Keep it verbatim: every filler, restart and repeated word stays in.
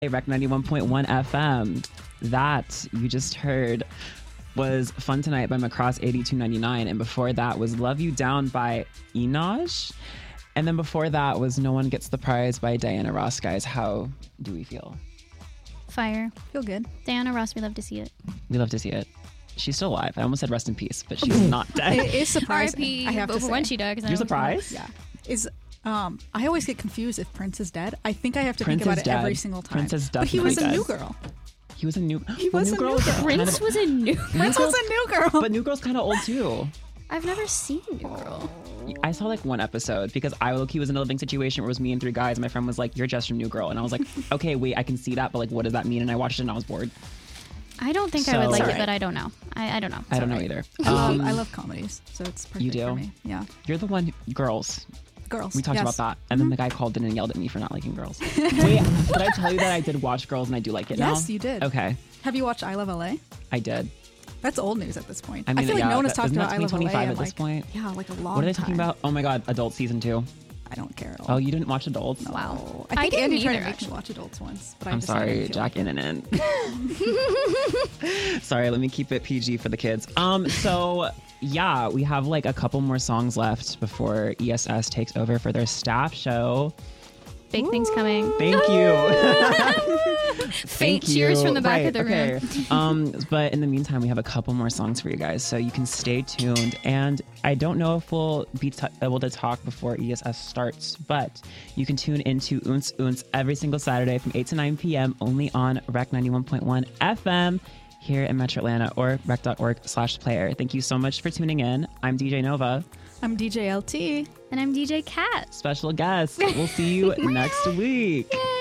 Rec ninety-one point one F M. That you just heard was Fun Tonight by Macross eighty-two ninety-nine. And before that was Love You Down by Enaj. And then before that was No One Gets the Prize by Diana Ross. Guys, how do we feel? Fire. Feel good. Diana Ross, we love to see it. We love to see it. She's still alive. I almost said rest in peace, but she's not dead. It is surprising. R I P I have to over say. when she died. You're surprised? Yeah. Is um I always get confused if Prince is dead. I think I have to Prince think about is it dead. every single time. Prince is but he was a definitely new dead. girl. He was a new. He well, was a new is girl. kind Prince of- was a new. Prince was a new girl. But New Girl's kind of old too. I've never seen New Girl. I saw like one episode because I look he was in a living situation where it was me and three guys. And my friend was like, "You're just from New Girl," and I was like, "Okay, wait, I can see that, but like, what does that mean?" And I watched it and I was bored. I don't think I So- would like It's it, alright. but I don't know. I, I don't know. I don't know alright. either. I love, Um, I love comedies, so it's perfect You do? for me. Yeah. You're the one. Who, girls. Girls. We talked yes. about that, and then the guy called in and yelled at me for not liking girls. Wait, did I tell you that I did watch Girls and I do like it now? Yes, you did. Okay, Have you watched I Love L A? I did. That's old news at this point. I mean, feel like yeah, no one has that- talked isn't that about I Love L A twenty twenty-five in at this like, point? yeah, like a long What are they time. talking about? Oh my God, Adult season two. I don't care at all. Oh, you didn't watch Adults? Wow. I think I didn't Andy tried to either, make actually. me watch adults once, but I I'm just sorry, didn't feel Jack like in and in. Sorry, let me keep it P G for the kids. Um, so yeah, we have like a couple more songs left before E S S takes over for their staff show. Big things coming. Thank you. Faint Thank cheers you. from the back Right, of the okay. room. um, but in the meantime, we have a couple more songs for you guys, so you can stay tuned. And I don't know if we'll be t- able to talk before E S S starts, but you can tune into Oons Oons every single Saturday from eight to nine p.m. only on Rec ninety-one point one F M here in Metro Atlanta or rec.org slash player. Thank you so much for tuning in. I'm D J Nova. I'm D J L T. And I'm D J Kat. Special guest. We'll see you next week. Yay.